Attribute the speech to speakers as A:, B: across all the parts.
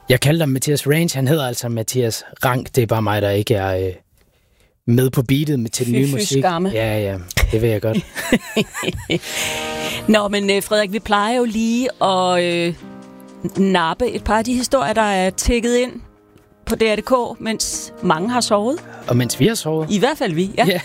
A: Jeg kalder ham Mathias Range. Han hedder altså Mathias Rank. Det er bare mig, der ikke er med på beatet til den nye musik. Ja, det ved jeg godt.
B: Nå, men Frederik, vi plejer jo lige at nappe et par af de historier, der er tækket ind på DR.dk, mens mange har sovet.
A: Og mens vi har sovet.
B: I hvert fald vi, ja.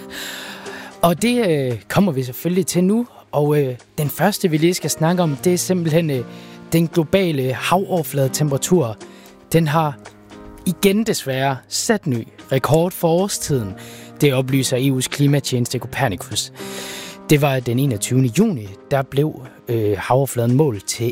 A: Og det kommer vi selvfølgelig til nu. Og den første, vi lige skal snakke om, det er simpelthen den globale havoverfladetemperatur. Den har igen desværre sat ny rekord for årstiden. Det oplyser EU's klimatjeneste Copernicus. Det var den 21. juni, der blev havoverfladen målt til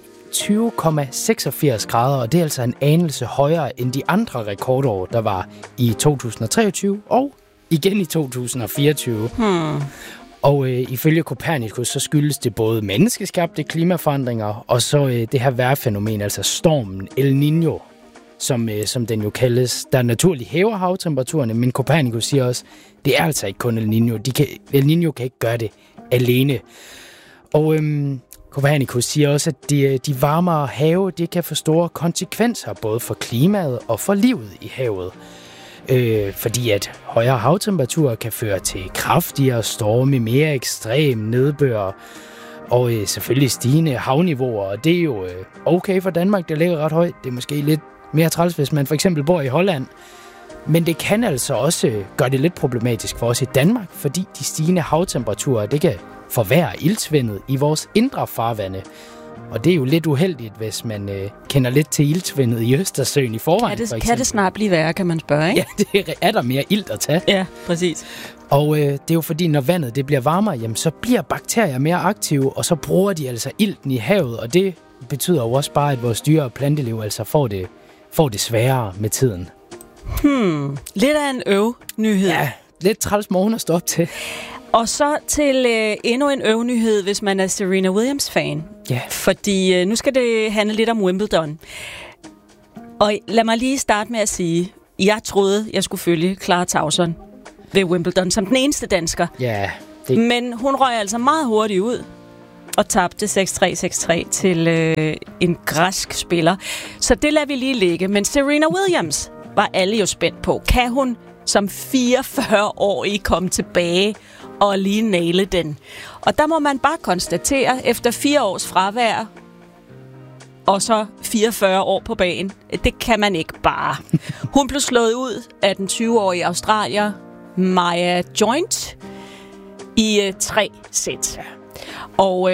A: 20,86 grader, og det er altså en anelse højere end de andre rekordår, der var i 2023 og igen i 2024. Og ifølge Copernicus, så skyldes det både menneskeskabte klimaforandringer, og så det her vejrfænomen, altså stormen El Niño, som den jo kaldes, der naturligt hæver havtemperaturerne, men Copernicus siger også, det er altså ikke kun El Niño. El Niño kan ikke gøre det alene. Og Copernicus siger også, at de varmere have, det kan få store konsekvenser, både for klimaet og for livet i havet. Fordi at højere havtemperaturer kan føre til kraftigere storme, mere ekstrem nedbør og selvfølgelig stigende havniveauer. Og det er jo okay for Danmark, det ligger ret højt. Det er måske lidt mere træls, hvis man for eksempel bor i Holland. Men det kan altså også gøre det lidt problematisk for os i Danmark, fordi de stigende havtemperaturer, det kan forværre iltsvindet i vores indre farvande. Og det er jo lidt uheldigt, hvis man kender lidt til iltsvindet i Østersøen i forvejen.
B: Kan det snart blive værre, kan man spørge, ikke?
A: Ja, det er der mere ilt at tage.
B: Ja, præcis.
A: Og det er jo fordi, når vandet det bliver varmere, jamen, så bliver bakterier mere aktive, og så bruger de altså ilten i havet. Og det betyder jo også bare, at vores dyre- og planteliv altså får det sværere med tiden.
B: Lidt af en nyhed.
A: Ja, lidt træls morgen at stå op til.
B: Og så til endnu en nyhed, hvis man er Serena Williams-fan.
A: Ja.
B: Fordi nu skal det handle lidt om Wimbledon. Og lad mig lige starte med at sige, jeg troede, jeg skulle følge Clara Tauson ved Wimbledon som den eneste dansker.
A: Ja.
B: Men hun røg altså meget hurtigt ud og tabte 6-3 til en græsk spiller. Så det lader vi lige ligge. Men Serena Williams var alle jo spændt på. Kan hun som 44-årig komme tilbage og lige naile den? Og der må man bare konstatere, efter 4 års fravær, og så 44 år på banen, det kan man ikke bare. Hun blev slået ud af den 20-årige australier Maya Joint i 3 sæt. Og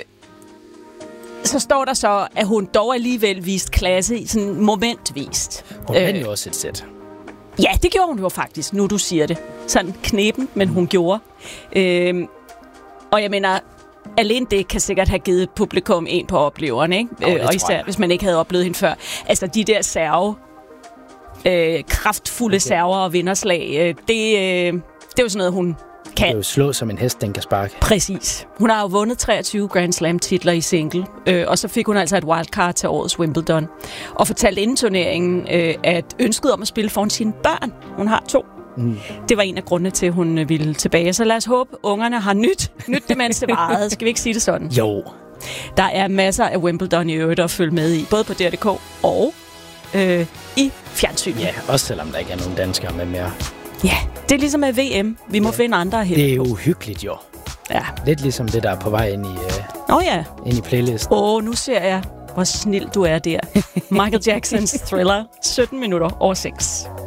B: så står der så, at hun dog alligevel viste klasse, sådan momentvist.
A: Hun vandt jo også et sæt.
B: Ja, det gjorde hun jo faktisk, nu du siger det. Sådan knebent, men hun gjorde. Og jeg mener, alene det kan sikkert have givet publikum en på opleveren, ikke? Og især, hvis man ikke havde oplevet hende før. Altså, de der kraftfulde server og vinderslag, det er jo sådan noget, hun kan.
A: Det er jo slå som en hest, den kan sparke.
B: Præcis. Hun har jo vundet 23 Grand Slam-titler i single, og så fik hun altså et wildcard til årets Wimbledon. Og fortalte inden turneringen, at ønsket om at spille foran sine børn, hun har 2, det var en af grundene til, at hun ville tilbage. Så lad os håbe, ungerne har nyt det, mens det varede. Skal vi ikke sige det sådan?
A: Jo.
B: Der er masser af Wimbledon i øvrigt at følge med i, både på DR.dk og i fjernsyn.
A: Ja, også selvom der ikke er nogen danskere med mere.
B: Ja, det er ligesom med VM. Vi må finde andre her.
A: Det er jo hyggeligt, jo.
B: Ja.
A: Lidt ligesom det, der er på vej ind i playlisten.
B: Nu ser jeg, hvor snild du er der. Michael Jacksons Thriller, 17 minutter over 6.